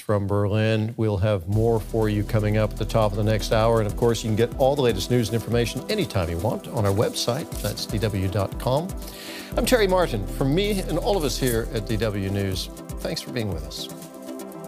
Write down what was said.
from Berlin. We'll have more for you coming up at the top of the next hour. And of course, you can get all the latest news and information anytime you want on our website. That's DW.com. I'm Terry Martin. From me and all of us here at DW News, thanks for being with us.